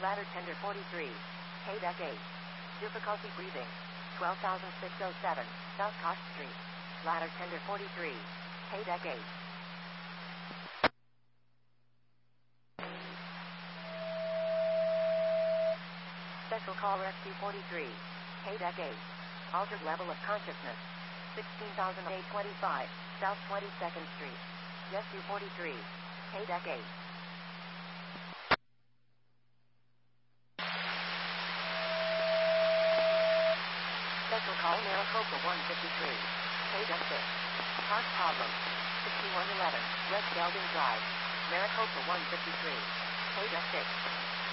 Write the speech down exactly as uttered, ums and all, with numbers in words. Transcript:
Ladder tender forty-three. K deck eight. Difficulty breathing. twelve thousand six hundred seven, South Kosh Street. Ladder tender forty-three. K deck eight. Special call rescue forty-three. K deck eight. Altered level of consciousness. sixteen thousand eight hundred twenty-five, South twenty-second Street. Rescue forty-three. K deck eight. Special call Maricopa one fifty-three. K deck six. Heart problem. sixty-one eleven, West Gelding Drive. Maricopa one fifty-three. K deck six.